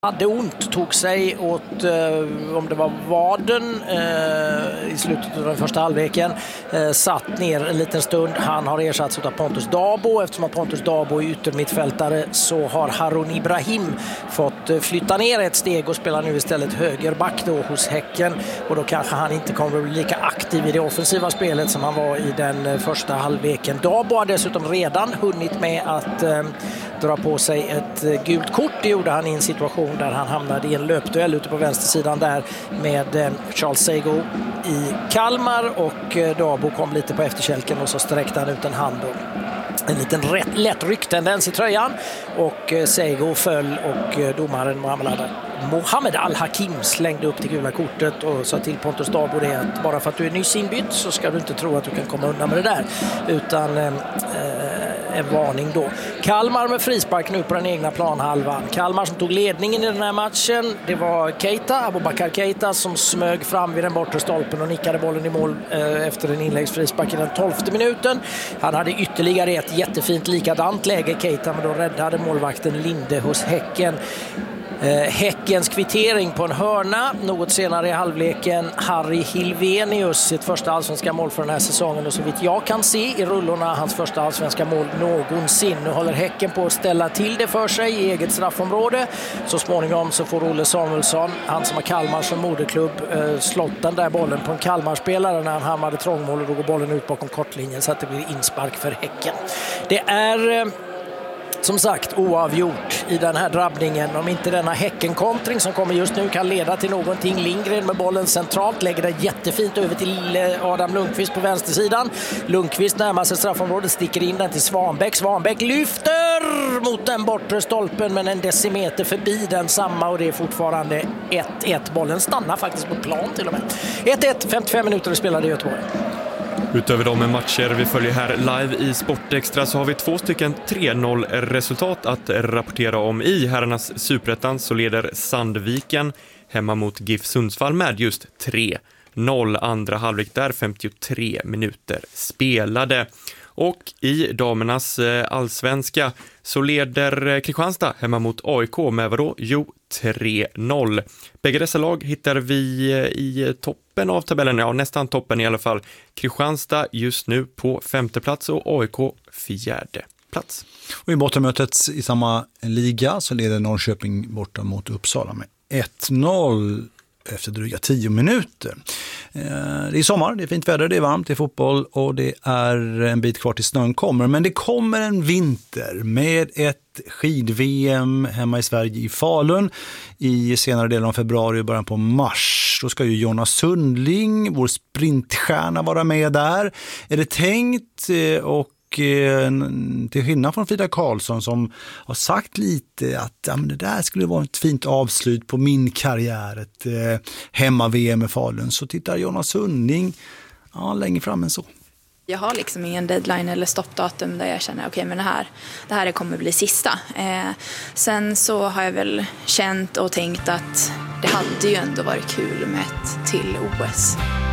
hade ont, tog sig åt om det var vaden i slutet av den första halvleken, satt ner en liten stund. Han har ersatts av Pontus Dabo. Eftersom att Pontus Dabo är yttermittfältare så har Harun Ibrahim fått flytta ner ett steg och spelar nu istället högerback då hos Häcken, och då kanske han inte kommer att bli lika aktiv i det offensiva spelet som han var i den första halvleken. Dabo har dessutom redan hunnit med att dra på sig ett gult kort. Det gjorde han i en situation där han hamnade i en löpduell ute på vänstersidan där med Charles Seigo i Kalmar, och Dabo kom lite på efterkälken och så sträckte han ut en hand och en liten lätt rycktendens i tröjan, och Seigo föll och domaren Mohammed Al-Hakim slängde upp det gula kortet och sa till Pontus Dabo det att bara för att du är nyss inbytt så ska du inte tro att du kan komma undan med det där, utan en varning då. Kalmar med frispark nu på den egna planhalvan. Kalmar som tog ledningen i den här matchen, det var Abubakar Keita som smög fram vid den bortre stolpen och nickade bollen i mål efter en inläggsfrispark i den 12:e minuten. Han hade ytterligare ett jättefint likadant läge, Keita, men då räddade målvakten Linde hos Häcken. Häckens kvittering på en hörna något senare i halvleken. Harry Hilvenius, sitt första allsvenska mål för den här säsongen, och så vitt jag kan se i rullorna hans första allsvenska mål någonsin. Nu håller Häcken på att ställa till det för sig i eget straffområde. Så småningom så får Olle Samuelsson, han som har Kalmar som moderklubb, slått den där bollen på en Kalmarspelare när han hamnade trångmål, och då går bollen ut bakom kortlinjen så att det blir inspark för Häcken. Det är som sagt oavgjort i den här drabbningen. Om inte denna Häckenkontring som kommer just nu kan leda till någonting. Lindgren med bollen centralt lägger det jättefint över till Adam Lundqvist på vänstersidan. Lundqvist närmar sig straffområdet, sticker in den till Svanbäck. Svanbäck lyfter mot den bortre stolpen men en decimeter förbi den samma, och det är fortfarande 1-1. Bollen stannar faktiskt på plan till och med. 1-1, 55 minuter spelade i Göteborg. Utöver de matcher vi följer här live i Sportextra så har vi 2 stycken 3-0-resultat att rapportera om. I herrarnas Superettan så leder Sandviken hemma mot GIF Sundsvall med just 3-0. Andra halvlek där 53 minuter spelade. Och i damernas allsvenska så leder Kristianstad hemma mot AIK med vadå? Jo, 3-0. Bägge dessa lag hittar vi i toppen av tabellen, ja nästan toppen i alla fall. Kristianstad just nu på 5:e plats och AIK 4:e plats. Och i bottenmötet i samma liga så leder Norrköping borta mot Uppsala med 1-0 efter dryga 10 minuter. Det är sommar, det är fint väder, det är varmt, det är fotboll och det är en bit kvar till snön kommer. Men det kommer en vinter med ett skid-VM hemma i Sverige i Falun i senare delen av februari och början på mars. Då ska ju Jonas Sundling, vår sprintstjärna, vara med där. Är det tänkt, och till skillnad från Frida Karlsson som har sagt lite att ja, men det där skulle vara ett fint avslut på min karriär, ett hemma-VM med Falun, så tittar Jonas Sundling längre fram än så. Jag har liksom ingen deadline eller stoppdatum där jag känner okej, men det här kommer bli sista. Sen så har jag väl känt och tänkt att det hade ju ändå varit kul med ett till OS.